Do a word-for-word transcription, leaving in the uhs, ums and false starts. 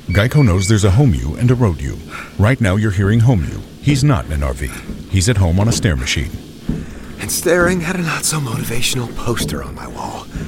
Geico knows there's a home you and a road you. Right now you're hearing home you. He's not in an R V. He's at home on a stair machine. And staring at a not-so-motivational poster on my wall.